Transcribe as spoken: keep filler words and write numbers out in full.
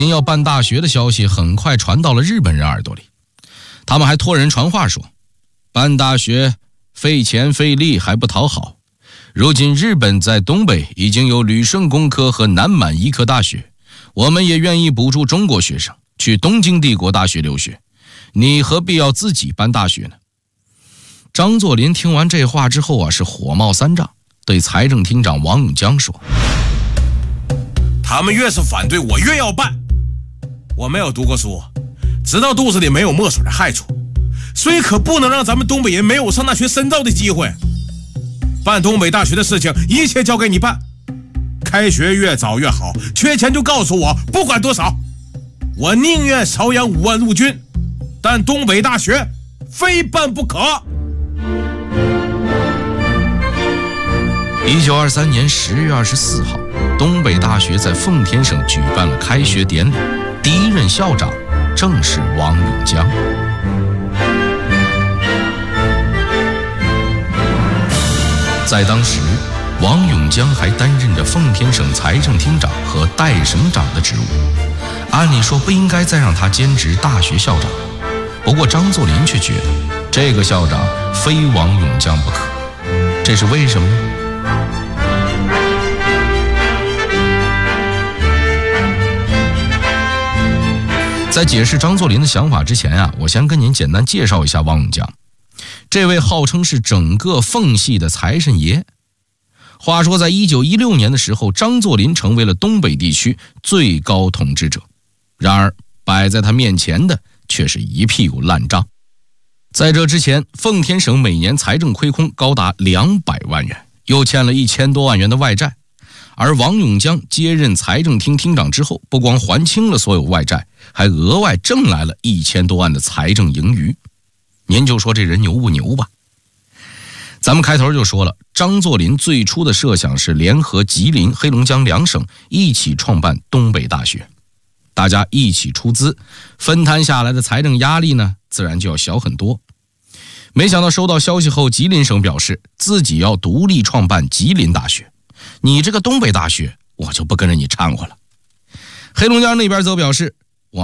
您要办大学的消息很快传到了日本人耳朵里，他们还托人传话说，办大学费钱费力还不讨好。如今日本在东北已经有旅顺工科和南满医科大学，我们也愿意补助中国学生去东京帝国大学留学，你何必要自己办大学呢？张作霖听完这话之后啊，是火冒三丈，对财政厅长王永江说， 他们越是反对我越要办。我没有读过书，知道肚子里没有墨水的害处，所以可不能让咱们东北人没有上大学深造的机会。办东北大学的事情一切交给你办，开学越早越好，缺钱就告诉我，不管多少，我宁愿少养五万陆军，但东北大学非办不可。 一九二三年十月二十四号，东北大学在奉天省举办了开学典礼，第一任校长正是王永江。在当时，王永江还担任着奉天省财政厅长和代省长的职务，按理说不应该再让他兼职大学校长。不过张作霖却觉得这个校长非王永江不可，这是为什么呢？在解释张作霖的想法之前啊，我先跟您简单介绍一下王永江。这位号称是整个奉系的财神爷。话说在一九一六年的时候，张作霖成为了东北地区最高统治者，然而摆在他面前的却是一屁股烂账。在这之前，奉天省每年财政亏空高达两百万元，又欠了一千多万元的外债。而王永江接任财政厅厅长之后，不光还清了所有外债，还额外挣来了一千多万的财政盈余。您就说这人牛不牛吧？咱们开头就说了，张作霖最初的设想是联合吉林、黑龙江两省一起创办东北大学，大家一起出资，分摊下来的财政压力呢，自然就要小很多。没想到收到消息后，吉林省表示自己要独立创办吉林大学，你这个东北大学我就不跟着你掺和了。黑龙江那边则表示